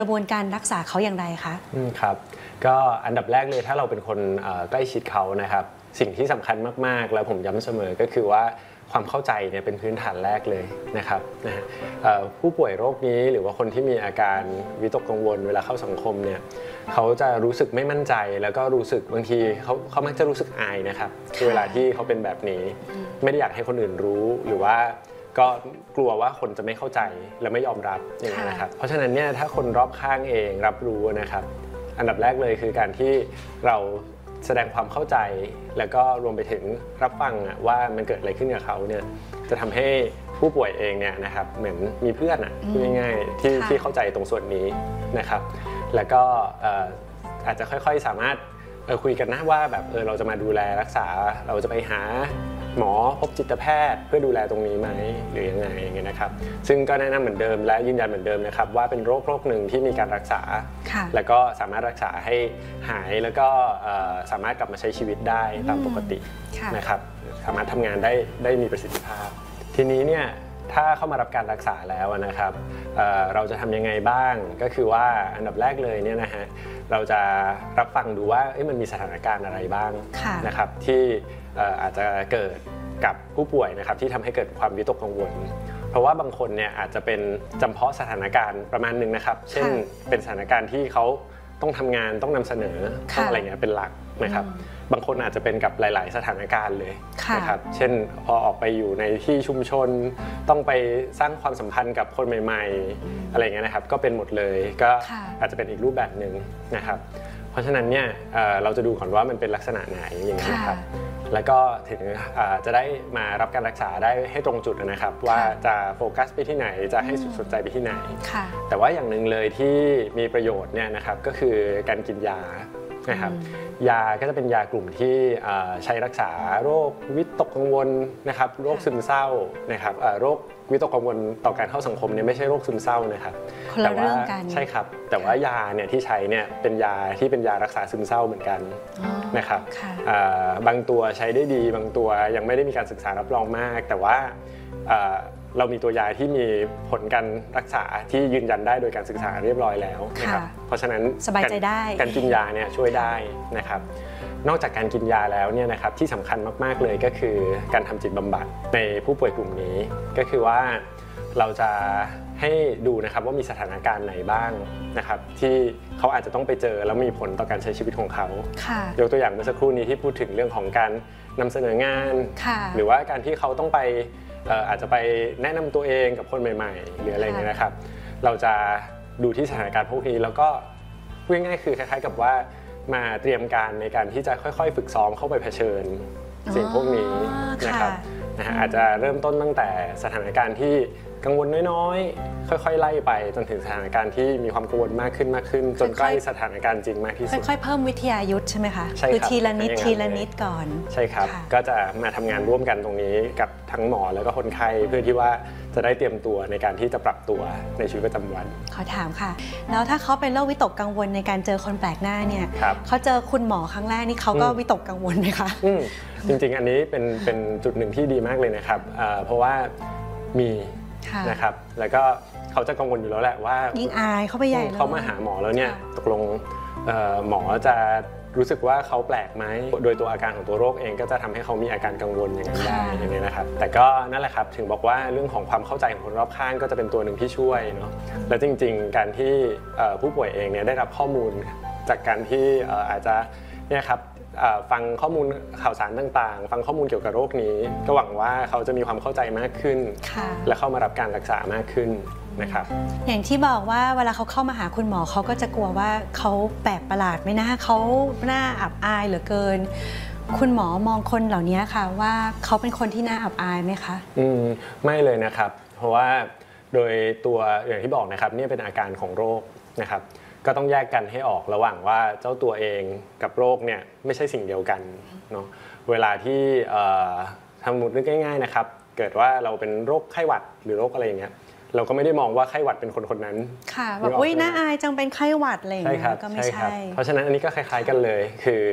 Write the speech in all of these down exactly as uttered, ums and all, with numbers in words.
กระบวนการรักษาเขาอย่างไรคะอืมครับก็อันดับแรกเลยถ้าเราเป็นคนใกล้ชิดเขานะครับสิ่งที่สำคัญมากๆแล้วผมย้ำเสมอก็คือว่าความเข้าใจเนี่ยเป็นพื้นฐานแรกเลยนะครับนะฮะผู้ป่วยโรคนี้หรือว่าคนที่มีอาการวิตกกังวลเวลาเข้าสังคมเนี่ยเขาจะรู้สึกไม่มั่นใจแล้วก็รู้สึกบางทีเขาเขามักจะรู้สึกอายนะครับเวลาที่เขาเป็นแบบนี้ไม่ได้อยากให้คนอื่นรู้หรือว่าก็กลัวว่าคนจะไม่เข้าใจและไม่ยอมรับอย่างนี้นะครับเพราะฉะนั้นเนี่ยถ้าคนรอบข้างเองรับรู้นะครับอันดับแรกเลยคือการที่เราแสดงความเข้าใจแล้วก็รวมไปถึงรับฟังว่ามันเกิดอะไรขึ้นกับเขาเนี่ยจะทำให้ผู้ป่วยเองเนี่ยนะครับเหมือนมีเพื่อนอ่ะพูดง่ายๆที่ที่เข้าใจตรงส่วนนี้นะครับแล้วก็อาจจะค่อยๆสามารถคุยกันนะว่าแบบเออเราจะมาดูแลรักษาเราจะไปหาหมอพบจิตแพทย์เพื่อดูแลตรงนี้ไหมหรือยังไงอย่างเงี้ยนะครับซึ่งก็แนะนำเหมือนเดิมและยืนยันเหมือนเดิมนะครับว่าเป็นโรคโรคหนึ่งที่มีการรักษาแล้วก็สามารถรักษาให้หายแล้วก็สามารถกลับมาใช้ชีวิตได้ตามปกตินะครับสามารถทำงานได้ได้มีประสิทธิภาพทีนี้เนี่ยถ้าเข้ามารับการรักษาแล้วนะครับเเราจะทำยังไงบ้างก็คือว่าอันดับแรกเลยเนี่ยนะฮะเราจะรับฟังดูว่ามันมีสถานการณ์อะไรบ้างนะครับที่อาจจะเกิดกับผู้ป่วยนะครับที่ทำให้เกิดความวิตกกังวลเพราะว่าบางคนเนี่ยอาจจะเป็นจำเพาะสถานการณ์ประมาณหนึ่งนะครับเช่นเป็นสถานการณ์ที่เขาต้องทำงานต้องนำเสนอต้องอะไรเงี้ยเป็นหลักนะครับบางคนอาจจะเป็นกับหลายๆสถานการณ์เลยนะครับเช่นพอออกไปอยู่ในที่ชุมชนต้องไปสร้างความสัมพันธ์กับคนใหม่ๆอะไรเงี้ยนะครับก็เป็นหมดเลยก็อาจจะเป็นอีกรูปแบบหนึ่งนะครับเพราะฉะนั้นเนี่ยเราจะดูก่อนว่ามันเป็นลักษณะไหนอย่างเงี้ยนะครับแล้วก็ถึงจะได้มารับการรักษาได้ให้ตรงจุดนะครับว่าจะโฟกัสไปที่ไหนจะให้สนใจไปที่ไหนแต่ว่าอย่างหนึ่งเลยที่มีประโยชน์เนี่ยนะครับก็คือการกินยานะครับยาก็จะเป็นยากลุ่มที่ใช้รักษาโรควิตกกังวลนะครับโรคซึมเศร้านะครับโรควิตกกังวลต่อการเข้าสังคมเนี่ยไม่ใช่โรคซึมเศร้านะครับแต่ว่าใช่ครับแต่ว่ายาเนี่ยที่ใช้เนี่ยเป็นยาที่เป็นยารักษาซึมเศร้าเหมือนกันนะครับบางตัวใช้ได้ดีบางตัวยังไม่ได้มีการศึกษารับรองมากแต่ว่าเรามีตัวยาที่มีผลการรักษาที่ยืนยันได้โดยการศึกษาเรียบร้อยแล้วนะครับเพราะฉะนั้นสบายใจได้การกินยาเนี่ยช่วยได้นะครับนอกจากการกินยาแล้วเนี่ยนะครับที่สำคัญมากๆเลยก็คือการทำจิตบำบัดในผู้ป่วยกลุ่มนี้ก็คือว่าเราจะให้ดูนะครับว่ามีสถานการณ์ไหนบ้างนะครับที่เขาอาจจะต้องไปเจอแล้วมีผลต่อการใช้ชีวิตของเขายกตัวอย่างเมื่อสักครู่นี้ที่พูดถึงเรื่องของการนำเสนองานหรือว่าการที่เขาต้องไปอาจจะไปแนะนำตัวเองกับคนใหม่ๆหรืออะไรอย่างเงี้ยนะครับเราจะดูที่สถานการณ์พวกนี้แล้วก็พูดง่ายๆคือคล้ายๆกับว่ามาเตรียมการในการที่จะค่อยๆฝึกซ้อมเข้าไปเผชิญสิ่งพวกนี้นะครับนะฮะอาจจะเริ่มต้นตั้งแต่สถานการณ์ที่กังวลน้อยๆค่อยๆไล่ไปจนถึงสถานการณ์ที่มีความกังวลมากขึ้นมากขึ้นจนใกล้สถานการณ์จริงมากที่สุดค่อยๆเพิ่มวิทยายุทธใช่ไหมคะใช่ครับคือทีละนิดทีละนิดก่อนใช่ครับก็จะมาทำงานร่วมกันตรงนี้กับทั้งหมอแล้วก็คนไข้เพื่อที่ว่าจะได้เตรียมตัวในการที่จะปรับตัวในชีวิตประจำวันขอถามค่ะแล้วถ้าเขาเป็นโรควิตกกังวลในการเจอคนแปลกหน้าเนี่ยเขาเจอคุณหมอครั้งแรกนี่เขาก็วิตกกังวลไหมคะจริงๆอันนี้เป็นเป็นจุดหนึ่งที่ดีมากเลยนะครับเพราะว่ามีนะครับแล้วก็เขาจะกังวลอยู่แล้วแหละว่ายิ่งอายเขาไปใหญ่เขามาหาหมอแล้วเนี่ยตกลงหมอจะรู้สึกว่าเขาแปลกไหมโดยตัวอาการของตัวโรคเองก็จะทำให้เขามีอาการกังวลอย่างนั้นได้อย่างนี้นะครับแต่ก็นั่นแหละครับถึงบอกว่าเรื่องของความเข้าใจของคนรอบข้างก็จะเป็นตัวหนึ่งที่ช่วยเนาะและจริงๆการที่ผู้ป่วยเองเนี่ยได้รับข้อมูลจากการที่อาจจะเนี่ยครับฟังข้อมูลข่าวสารต่างๆฟังข้อมูลเกี่ยวกับโรคนี้ก็หวังว่าเขาจะมีความเข้าใจมากขึ้นและเข้ามารับการรักษามากขึ้นนะครับอย่างที่บอกว่าเวลาเขาเข้ามาหาคุณหมอเขาก็จะกลัวว่าเขาแปลกประหลาดไหมนะเขาหน้าอับอายเหลือเกินคุณหมอมองคนเหล่านี้ค่ะว่าเขาเป็นคนที่น่าอับอายไหมคะอืมไม่เลยนะครับเพราะว่าโดยตัวอย่างที่บอกนะครับนี่เป็นอาการของโรคนะครับก็ต้องแยกกันให้ออกระหว่างว่าเจ้าตัวเองกับโรคเนี่ยไม่ใช่สิ่งเดียวกันเนาะเวลาที่ทำมุดนึกง่ายๆนะครับเกิดว่าเราเป็นโรคไข้หวัดหรือโรคอะไรอย่างเงี้ยเราก็ไม่ได้มองว่าไข้หวัดเป็นคนคนนั้นค่ะแบบอุ้ยน่าอายจังเป็นไข้หวัดอะไรอย่างเงี้ยก็ไม่ใช่เพราะฉะนั้นอันนี้ก็คล้ายๆกันเลยคือ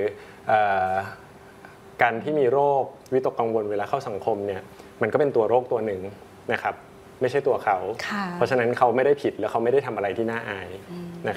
การที่มีโรควิตกกังวลเวลาเข้าสังคมเนี่ยมันก็เป็นตัวโรคตัวหนึ่งนะครับไม่ใช่ตัวเขาค่ะเพราะฉะนั้นเขาไม่ได้ผิดและเขาไม่ได้ทำอะไรที่น่าอาย